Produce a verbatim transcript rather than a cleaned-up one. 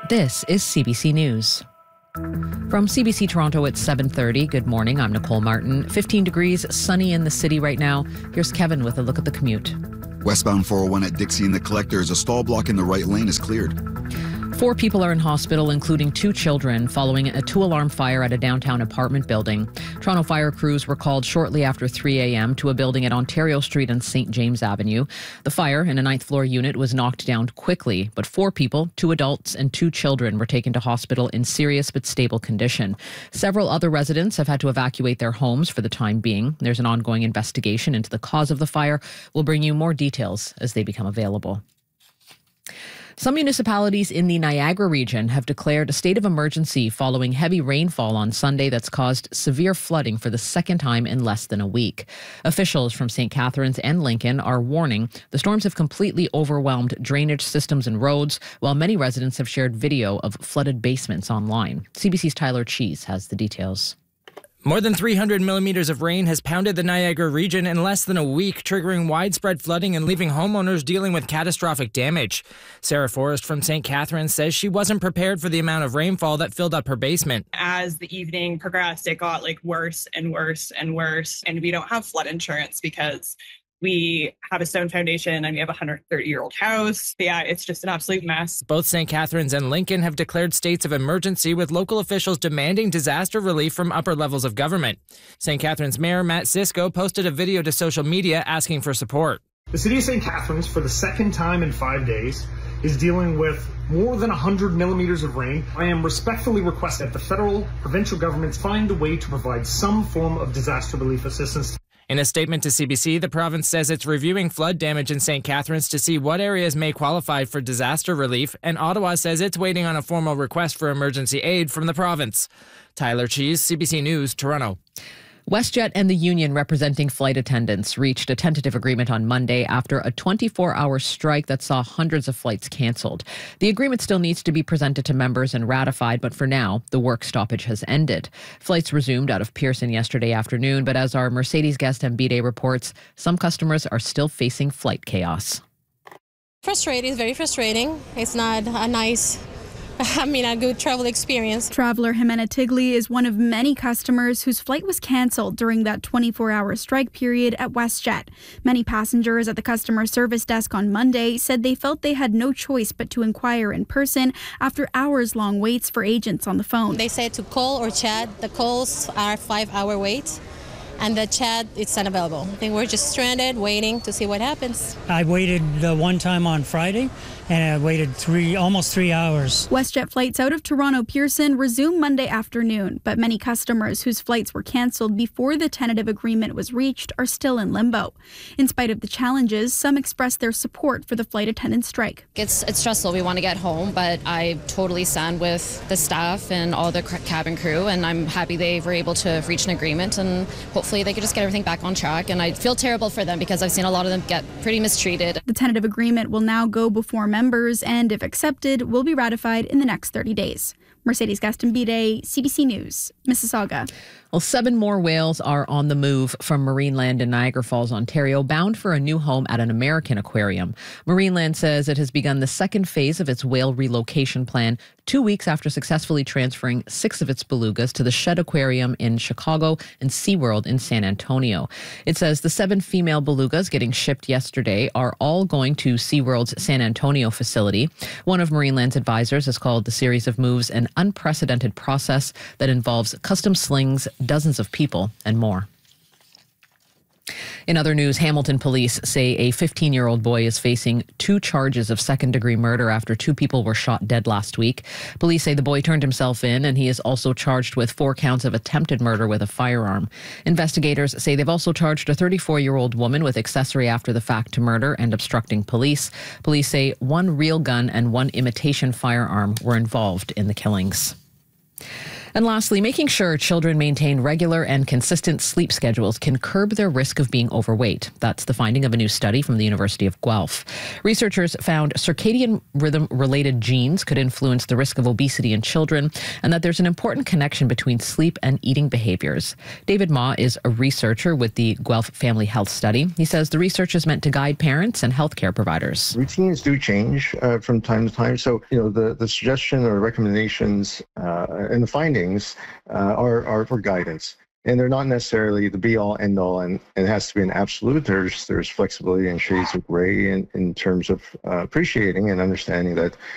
This is C B C News. From C B C Toronto at seven thirty, good morning, I'm Nicole Martin. fifteen degrees, sunny in the city right now. Here's Kevin with a look at the commute. Westbound four oh one at Dixie and the Collectors, a stall block in the right lane is cleared. Four people are in hospital, including two children, following a two-alarm fire at a downtown apartment building. Toronto fire crews were called shortly after three a.m. to a building at Ontario Street and Saint James Avenue. The fire in a ninth-floor unit was knocked down quickly, but four people, two adults and two children, were taken to hospital in serious but stable condition. Several other residents have had to evacuate their homes for the time being. There's an ongoing investigation into the cause of the fire. We'll bring you more details as they become available. Some municipalities in the Niagara region have declared a state of emergency following heavy rainfall on Sunday that's caused severe flooding for the second time in less than a week. Officials from Saint Catharines and Lincoln are warning the storms have completely overwhelmed drainage systems and roads, while many residents have shared video of flooded basements online. C B C's Tyler Cheese has the details. More than three hundred millimeters of rain has pounded the Niagara region in less than a week, triggering widespread flooding and leaving homeowners dealing with catastrophic damage. Sarah Forrest from Saint Catharines says she wasn't prepared for the amount of rainfall that filled up her basement. As the evening progressed, it got like worse and worse and worse. And we don't have flood insurance because we have a stone foundation and we have a one hundred thirty year old house. Yeah, it's just an absolute mess. Both Saint Catharines and Lincoln have declared states of emergency, with local officials demanding disaster relief from upper levels of government. Saint Catharines Mayor Matt Cisco posted a video to social media asking for support. The city of Saint Catharines, for the second time in five days, is dealing with more than one hundred millimeters of rain. I am respectfully requesting that the federal, provincial governments find a way to provide some form of disaster relief assistance. In a statement to C B C, the province says it's reviewing flood damage in Saint Catharines to see what areas may qualify for disaster relief, and Ottawa says it's waiting on a formal request for emergency aid from the province. Tyler Cheese, C B C News, Toronto. WestJet and the union representing flight attendants reached a tentative agreement on Monday after a twenty-four hour strike that saw hundreds of flights canceled. The agreement still needs to be presented to members and ratified, but for now, the work stoppage has ended. Flights resumed out of Pearson yesterday afternoon, but as our Mercedes guest Mbide reports, some customers are still facing flight chaos. Frustrating, it's very frustrating. It's not a nice I mean, a good travel experience. Traveler Jimena Tigli is one of many customers whose flight was canceled during that twenty-four hour strike period at WestJet. Many passengers at the customer service desk on Monday said they felt they had no choice but to inquire in person after hours-long waits for agents on the phone. They said to call or chat. The calls are five-hour wait, and the chat, it's unavailable. I think we're just stranded, waiting to see what happens. I waited the one time on Friday, and I waited three, almost three hours. WestJet flights out of Toronto Pearson resume Monday afternoon, but many customers whose flights were cancelled before the tentative agreement was reached are still in limbo. In spite of the challenges, some expressed their support for the flight attendant strike. It's, it's stressful. We want to get home, but I totally stand with the staff and all the cabin crew, and I'm happy they were able to reach an agreement, and hopefully they could just get everything back on track. And I feel terrible for them because I've seen a lot of them get pretty mistreated. The tentative agreement will now go before members and, if accepted, will be ratified in the next thirty days. Mercedes Gastambide, C B C News, Mississauga. Well, seven more whales are on the move from Marineland in Niagara Falls, Ontario, bound for a new home at an American aquarium. Marineland says it has begun the second phase of its whale relocation plan two weeks after successfully transferring six of its belugas to the Shedd Aquarium in Chicago and SeaWorld in San Antonio. It says the seven female belugas getting shipped yesterday are all going to SeaWorld's San Antonio facility. One of Marineland's advisors has called the series of moves an unprecedented process that involves custom slings, dozens of people, and more. In other news, Hamilton police say a fifteen-year-old boy is facing two charges of second-degree murder after two people were shot dead last week. Police say the boy turned himself in, and he is also charged with four counts of attempted murder with a firearm. Investigators say they've also charged a thirty-four-year-old woman with accessory after the fact to murder and obstructing police. Police say one real gun and one imitation firearm were involved in the killings. And lastly, making sure children maintain regular and consistent sleep schedules can curb their risk of being overweight. That's the finding of a new study from the University of Guelph. Researchers found circadian rhythm-related genes could influence the risk of obesity in children, and that there's an important connection between sleep and eating behaviors. David Ma is a researcher with the Guelph Family Health Study. He says the research is meant to guide parents and healthcare providers. Routines do change uh, from time to time. So, you know, the, the suggestion or recommendations uh, and the findings uh, are, are for guidance. And they're not necessarily the be-all, end-all, and, and it has to be an absolute. There's there's flexibility and shades of gray in, in terms of uh, appreciating and understanding that